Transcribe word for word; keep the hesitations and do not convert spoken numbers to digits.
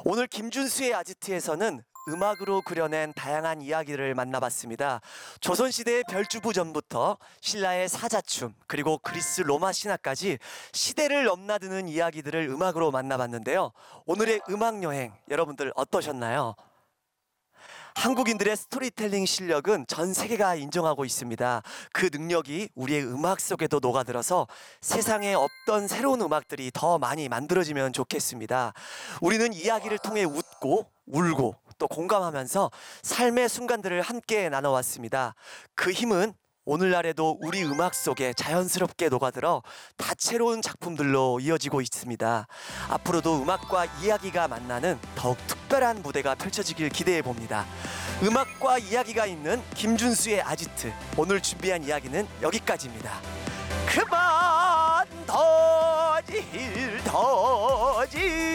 오늘 김준수의 아지트에서는 음악으로 그려낸 다양한 이야기를 만나봤습니다. 조선시대의 별주부 전부터 신라의 사자춤, 그리고 그리스 로마 신화까지 시대를 넘나드는 이야기들을 음악으로 만나봤는데요. 오늘의 음악여행 여러분들 어떠셨나요? 한국인들의 스토리텔링 실력은 전 세계가 인정하고 있습니다. 그 능력이 우리의 음악 속에도 녹아들어서 세상에 없던 새로운 음악들이 더 많이 만들어지면 좋겠습니다. 우리는 이야기를 통해 웃고 울고 또 공감하면서 삶의 순간들을 함께 나눠왔습니다. 그 힘은 오늘날에도 우리 음악 속에 자연스럽게 녹아들어 다채로운 작품들로 이어지고 있습니다. 앞으로도 음악과 이야기가 만나는 더욱 특별한 무대가 펼쳐지길 기대해 봅니다. 음악과 이야기가 있는 김준수의 아지트, 오늘 준비한 이야기는 여기까지입니다. 그만 더질 더질